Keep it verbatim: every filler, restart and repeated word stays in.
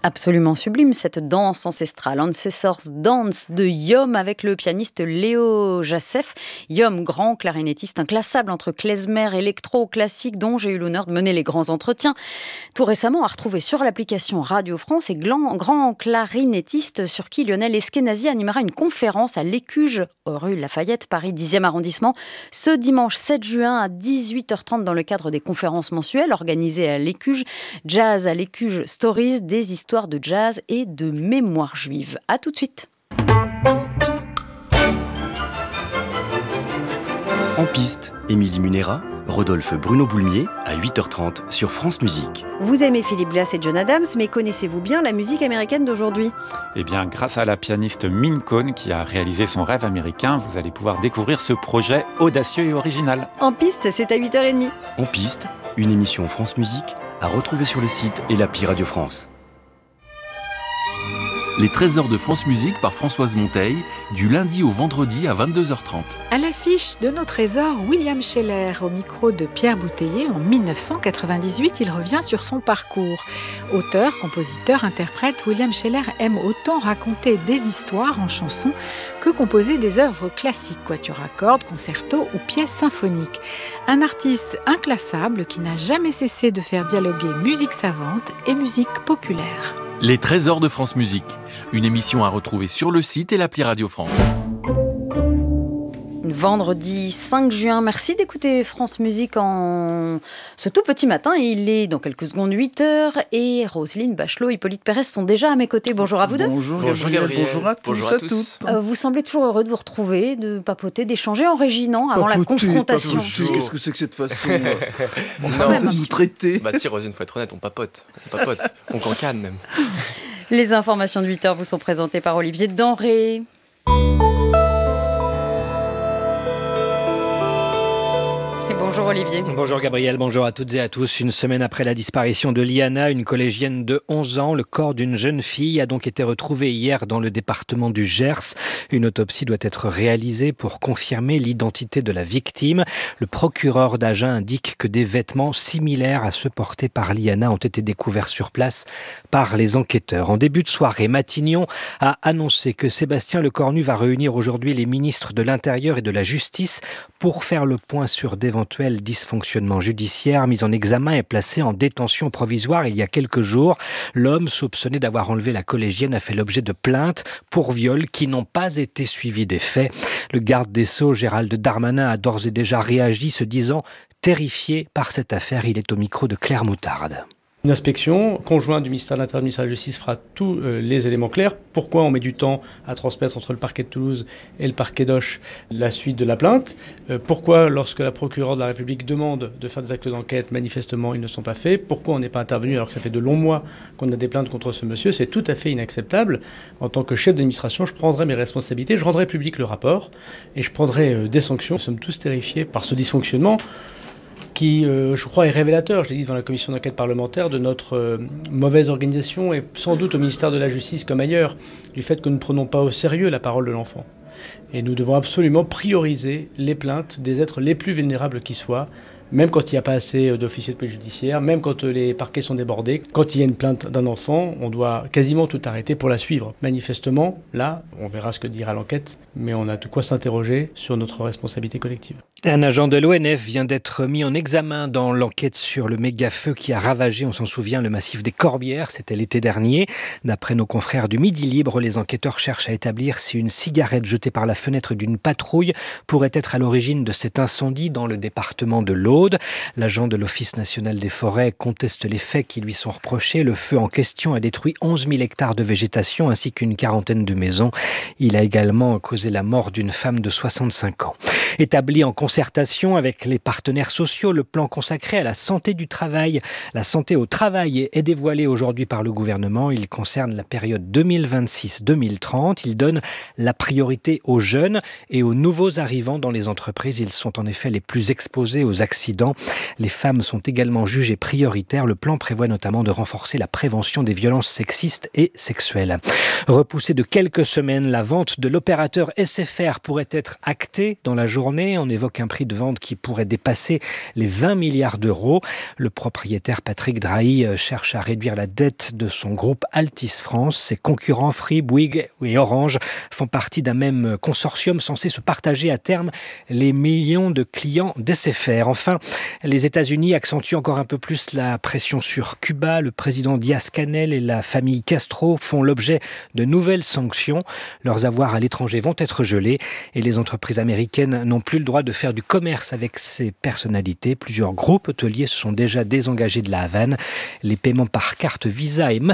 Absolument sublime, cette danse ancestrale, Ancestors Dance de Yom avec le pianiste Léo Jacef. Yom, grand clarinettiste inclassable entre klezmer, électro, classique, dont j'ai eu l'honneur de mener les grands entretiens. Tout récemment, à retrouver sur l'application Radio France et grand, grand clarinettiste sur qui Lionel Eskenazi animera une conférence à l'Écuge, rue Lafayette, Paris dixième arrondissement, ce dimanche sept juin à dix-huit heures trente dans le cadre des conférences mensuelles organisées à l'Écuge. Jazz à l'Écuge Stories, des histoires de jazz et de mémoire juive. À tout de suite. En piste, Émilie Munera, Rodolphe Bruno Boulmier à huit heures trente sur France Musique. Vous aimez Philip Glass et John Adams, mais connaissez-vous bien la musique américaine d'aujourd'hui ? Eh bien, grâce à la pianiste Min Cohn qui a réalisé son rêve américain, vous allez pouvoir découvrir ce projet audacieux et original. En piste, c'est à huit heures trente. En piste, une émission France Musique à retrouver sur le site et l'appli Radio France. Les trésors de France Musique par Françoise Monteil, du lundi au vendredi à vingt-deux heures trente. À l'affiche de nos trésors, William Scheller, au micro de Pierre Bouteiller. En dix-neuf cent quatre-vingt-dix-huit, il revient sur son parcours. Auteur, compositeur, interprète, William Scheller aime autant raconter des histoires en chansons que composer des œuvres classiques, quatuors à cordes, concertos ou pièces symphoniques. Un artiste inclassable qui n'a jamais cessé de faire dialoguer musique savante et musique populaire. Les trésors de France Musique, une émission à retrouver sur le site et l'appli Radio France. Vendredi cinq juin, merci d'écouter France Musique en ce tout petit matin. Il est dans quelques secondes huit heures et Roselyne Bachelot, Hippolyte Pérez sont déjà à mes côtés. Bonjour à vous deux. Bonjour Gabriel, bonjour à tous, bonjour à tous. toutes. Euh, vous semblez toujours heureux de vous retrouver, de papoter, d'échanger en régie, non ? Avant papoter, la confrontation. Papoter, qu'est-ce que c'est que cette façon on non, va nous traiter. Bah si Roselyne, faut être honnête, on papote. On papote, on cancane même. Les informations de huit heures vous sont présentées par Olivier Denré. Bonjour Olivier. Bonjour Gabriel, bonjour à toutes et à tous. Une semaine après la disparition de Liana, une collégienne de onze ans, le corps d'une jeune fille a donc été retrouvé hier dans le département du Gers. Une autopsie doit être réalisée pour confirmer l'identité de la victime. Le procureur d'Agen indique que des vêtements similaires à ceux portés par Liana ont été découverts sur place par les enquêteurs. En début de soirée, Matignon a annoncé que Sébastien Lecornu va réunir aujourd'hui les ministres de l'Intérieur et de la Justice pour faire le point sur d'éventuels dysfonctionnements judiciaires. Mis en examen et placé en détention provisoire il y a quelques jours. L'homme soupçonné d'avoir enlevé la collégienne a fait l'objet de plaintes pour viol qui n'ont pas été suivies des faits. Le garde des Sceaux, Gérald Darmanin, a d'ores et déjà réagi, se disant terrifié par cette affaire. Il est au micro de Claire Moutarde. Une inspection conjointe du ministère de l'Intérieur et du ministère de la Justice fera tous euh, les éléments clairs. Pourquoi on met du temps à transmettre entre le parquet de Toulouse et le parquet d'Auch la suite de la plainte ? euh, Pourquoi, lorsque la procureure de la République demande de faire des actes d'enquête, manifestement, ils ne sont pas faits ? Pourquoi on n'est pas intervenu alors que ça fait de longs mois qu'on a des plaintes contre ce monsieur ? C'est tout à fait inacceptable. En tant que chef d'administration, je prendrai mes responsabilités, je rendrai public le rapport et je prendrai euh, des sanctions. Nous sommes tous terrifiés par ce dysfonctionnement qui, euh, je crois, est révélateur, je l'ai dit devant la commission d'enquête parlementaire, de notre euh, mauvaise organisation et sans doute au ministère de la Justice comme ailleurs, du fait que nous ne prenons pas au sérieux la parole de l'enfant. Et nous devons absolument prioriser les plaintes des êtres les plus vulnérables qui soient, même quand il n'y a pas assez d'officiers de police judiciaire, même quand les parquets sont débordés. Quand il y a une plainte d'un enfant, on doit quasiment tout arrêter pour la suivre. Manifestement, là, on verra ce que dira l'enquête, mais on a de quoi s'interroger sur notre responsabilité collective. Un agent de l'O N F vient d'être mis en examen dans l'enquête sur le méga-feu qui a ravagé, on s'en souvient, le massif des Corbières, c'était l'été dernier. D'après nos confrères du Midi Libre, les enquêteurs cherchent à établir si une cigarette jetée par la fenêtre d'une patrouille pourrait être à l'origine de cet incendie dans le département de l'Aude. L'agent de l'Office national des forêts conteste les faits qui lui sont reprochés. Le feu en question a détruit onze mille hectares de végétation ainsi qu'une quarantaine de maisons. Il a également causé la mort d'une femme de soixante-cinq ans. Établi en concertation avec les partenaires sociaux, le plan consacré à la santé du travail, la santé au travail est dévoilé aujourd'hui par le gouvernement. Il concerne la période deux mille vingt-six deux mille trente. Il donne la priorité aux jeunes et aux nouveaux arrivants dans les entreprises. Ils sont en effet les plus exposés aux accidents incident. Les femmes sont également jugées prioritaires. Le plan prévoit notamment de renforcer la prévention des violences sexistes et sexuelles. Repoussée de quelques semaines, la vente de l'opérateur S F R pourrait être actée dans la journée. On évoque un prix de vente qui pourrait dépasser les vingt milliards d'euros. Le propriétaire Patrick Drahi cherche à réduire la dette de son groupe Altice France. Ses concurrents Free, Bouygues et Orange font partie d'un même consortium censé se partager à terme les millions de clients d'S F R. Enfin, les États-Unis accentuent encore un peu plus la pression sur Cuba. Le président Diaz-Canel et la famille Castro font l'objet de nouvelles sanctions. Leurs avoirs à l'étranger vont être gelés et les entreprises américaines n'ont plus le droit de faire du commerce avec ces personnalités. Plusieurs groupes hôteliers se sont déjà désengagés de la Havane. Les paiements par carte Visa et